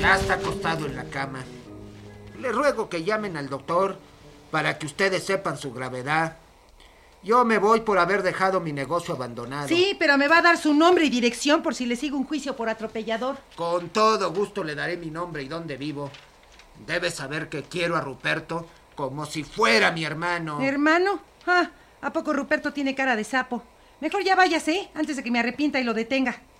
Ya está acostado en la cama. Le ruego que llamen al doctor para que ustedes sepan su gravedad. Yo me voy por haber dejado mi negocio abandonado. Sí, pero me va a dar su nombre y dirección por si le sigo un juicio por atropellador. Con todo gusto le daré mi nombre y dónde vivo. Debe saber que quiero a Ruperto como si fuera mi hermano. ¿Hermano? ¿A poco Ruperto tiene cara de sapo? Mejor ya váyase, antes de que me arrepienta y lo detenga.